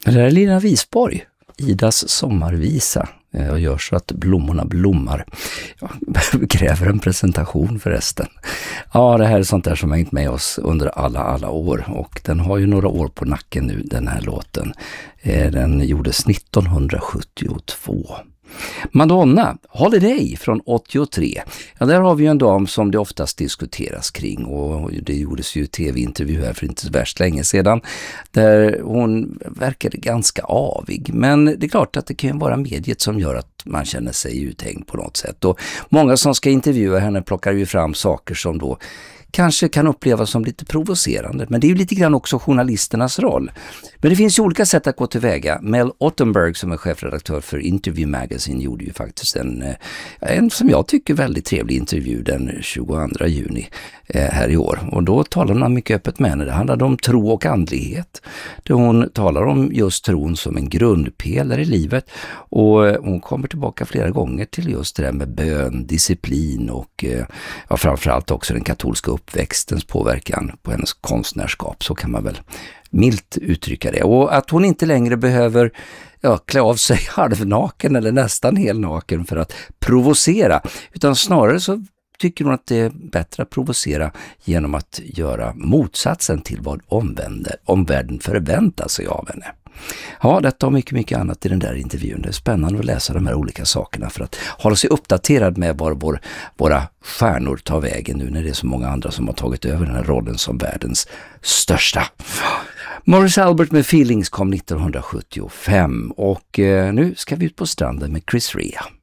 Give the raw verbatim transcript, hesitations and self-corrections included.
Det där är Lina Wisborg, Idas sommarvisa. Jag gör så att blommorna blommar. Jag kräver en presentation förresten. Ja, det här är sånt där som har hängt med oss under alla, alla år. Och den har ju några år på nacken nu, den här låten. Den gjordes nittonhundrasjuttiotvå. Madonna, Holiday från åttiotre. Ja, där har vi ju en dam som det oftast diskuteras kring, och det gjordes ju tv-intervju här för inte så värst länge sedan där hon verkade ganska avig. Men det är klart att det kan ju vara mediet som gör att man känner sig uthängd på något sätt. Och många som ska intervjua henne plockar ju fram saker som då kanske kan upplevas som lite provocerande. Men det är ju lite grann också journalisternas roll. Men det finns ju olika sätt att gå tillväga. Mel Ottenberg, som är chefredaktör för Interview Magazine, gjorde ju faktiskt en, en som jag tycker väldigt trevlig intervju den tjugoandra juni eh, här i år. Och då talar hon mycket öppet med henne. Det handlade om tro och andlighet. Där hon talar om just tron som en grundpelare i livet. Och hon kommer tillbaka flera gånger till just det där med bön, disciplin och eh, ja, framförallt också den katolska uppväxtens påverkan på hennes konstnärskap, så kan man väl milt uttrycka det. Och att hon inte längre behöver ja, klä av sig halvnaken eller nästan helnaken för att provocera, utan snarare så tycker hon att det är bättre att provocera genom att göra motsatsen till vad omvärlden förväntar sig av henne. Ja, detta och mycket, mycket annat i den där intervjun. Det är spännande att läsa de här olika sakerna för att hålla sig uppdaterad med var vår, våra stjärnor tar vägen nu när det är så många andra som har tagit över den här rollen som världens största. Morris Albert med Feelings kom nittonhundrasjuttiofem och eh, nu ska vi ut på stranden med Chris Rea.